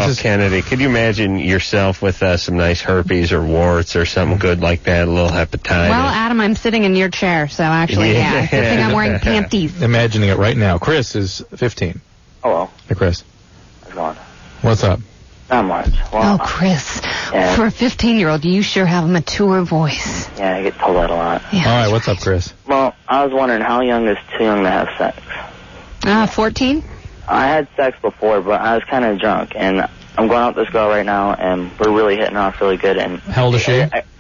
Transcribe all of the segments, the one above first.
Kennedy, could you imagine yourself with some nice herpes or warts or something good like that, a little hepatitis? Well, Adam, I'm sitting in your chair, so actually, yeah. Good thing I'm wearing panties. Imagining it right now. Chris is 15. Hello. Hey, Chris. How's it going? What's up? Not much. Well, Chris, for a 15-year-old, you sure have a mature voice. Yeah, I get told that a lot. Yeah, all right, what's up, Chris? Well, I was wondering, how young is too young to have sex? 14? I had sex before, but I was kind of drunk, and I'm going out with this girl right now, and we're really hitting off really good. And how old is she?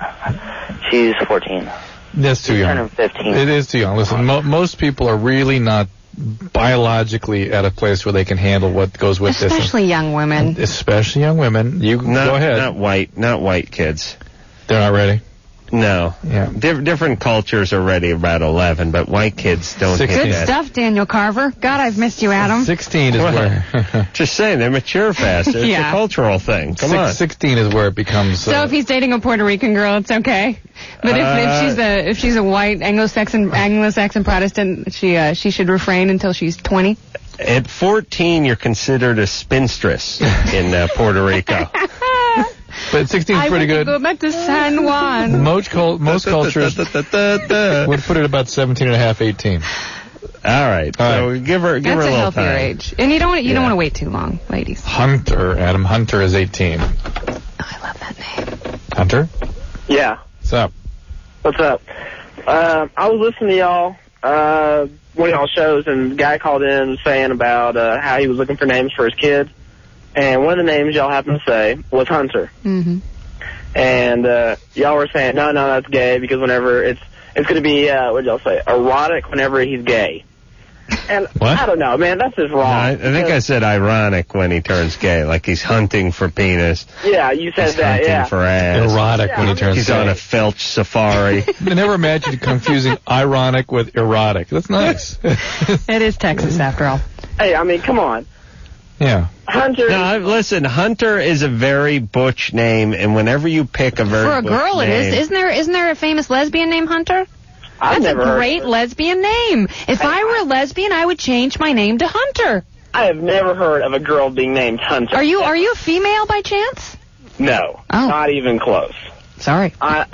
She's 14. That's too young. Turning 15. It is too young. Listen, most people are really not biologically at a place where they can handle what goes with this. Especially young women. Especially young women. You go ahead. Not white kids. They're not ready? No. Yeah. Different cultures are ready about 11, but white kids don't hit Good that. stuff, Daniel Carver. God, I've missed you, Adam. 16 is where... Just saying, they mature faster. It's a cultural thing. Come on. 16 is where it becomes... So if he's dating a Puerto Rican girl, it's okay? But if she's a white Anglo-Saxon Protestant, she should refrain until she's 20? At 14, you're considered a spinstress in Puerto Rico. But 16 is pretty good. I want to go back to San Juan. Most cultures would put it about 17 and a half, 18. All right. So give her a little time. That's a healthier age. And you don't want to wait too long, ladies. Adam Hunter is 18. Oh, I love that name. Hunter? Yeah. What's up? What's up? I was listening to y'all, one of y'all shows, and the guy called in saying about how he was looking for names for his kids. And one of the names y'all happened to say was Hunter. Mm-hmm. And y'all were saying, no, that's gay, because whenever it's going to be, what did y'all say, erotic whenever he's gay. And what? I don't know, man, that's just wrong. No, I think I said ironic when he turns gay, like he's hunting for penis. Yeah, you said that, hunting for ass. Erotic when he turns He's gay. on a Felch safari. I never imagined confusing ironic with erotic. That's nice. It is Texas, after all. Hey, I mean, come on. Yeah. Hunter. No, listen, Hunter is a very butch name, and whenever you pick a very For a butch girl, name, it is. Isn't there a famous lesbian named Hunter? That's a great lesbian name. If I were a lesbian, I would change my name to Hunter. I have never heard of a girl being named Hunter. Are you a female by chance? No. Oh. Not even close. Sorry. I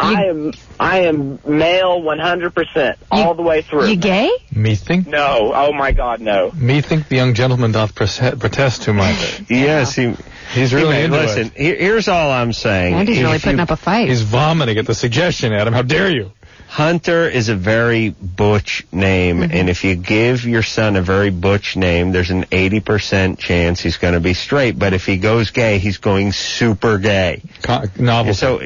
am male 100% all the way through. You gay? Me think? No. Oh my God, no. Me think the young gentleman doth protest too much. Yes, he's really into listen, here's all I'm saying. Andy's really putting up a fight. He's vomiting at the suggestion, Adam. How dare you? Hunter is a very butch name, and if you give your son a very butch name, there's an 80% chance he's going to be straight. But if he goes gay, he's going super gay. Novelty. So,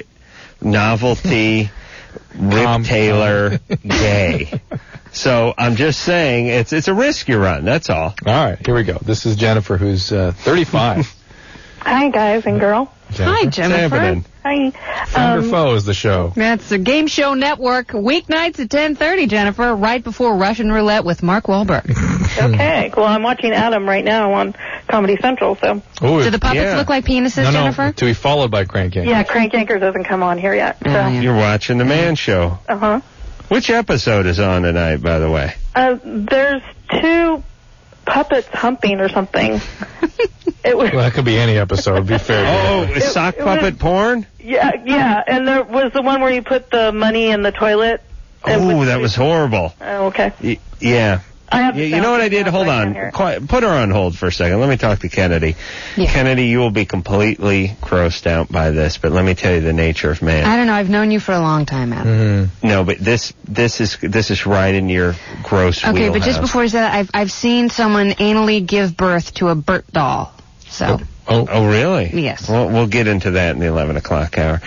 novelty, Rip Taylor, gay. So I'm just saying, it's a risk you run. That's all. All right, here we go. This is Jennifer, who's 35. Hi, guys and girl. Jennifer. Hi, Jennifer. Hi. Friend or foe is the show. That's the Game Show Network, weeknights at 10:30, Jennifer, right before Russian Roulette with Mark Wahlberg. Okay. Well, I'm watching Adam right now on Comedy Central, so. Ooh, Do the puppets look like penises, Jennifer? No, to be followed by Crank Yankers. Yeah, Crank Yankers doesn't come on here yet. So. You're watching The Man Show. Uh-huh. Which episode is on tonight, by the way? There's two puppets humping or something. Well, that could be any episode, be fair. Is sock puppet porn? Yeah, and there was the one where you put the money in the toilet. Oh, that was horrible. Oh, okay. Yeah. You know what I did? Hold on. Put her on hold for a second. Let me talk to Kennedy. Yeah. Kennedy, you will be completely grossed out by this, but let me tell you the nature of man. I don't know. I've known you for a long time, Adam. Mm-hmm. No, but this is right in your gross wheelhouse. Okay, but just before you say that, I've seen someone anally give birth to a Bert doll. So. Oh, really? Yes. Well, we'll get into that in the 11 o'clock hour.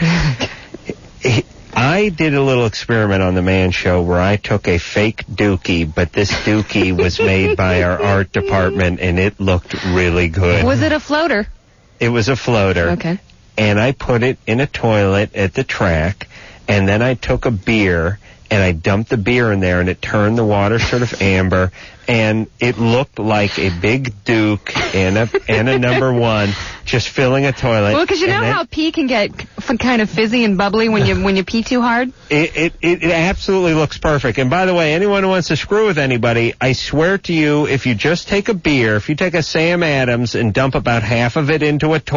I did a little experiment on The Man Show where I took a fake dookie, but this dookie was made by our art department, and it looked really good. Was it a floater? It was a floater. Okay. And I put it in a toilet at the track, and then I took a beer, and I dumped the beer in there, and it turned the water sort of amber, and it looked like a big Duke and a number one just filling a toilet. Well, because you know how pee can get kind of fizzy and bubbly when you pee too hard? It absolutely looks perfect. And by the way, anyone who wants to screw with anybody, I swear to you, if you just take a beer, if you take a Sam Adams and dump about half of it into a toilet,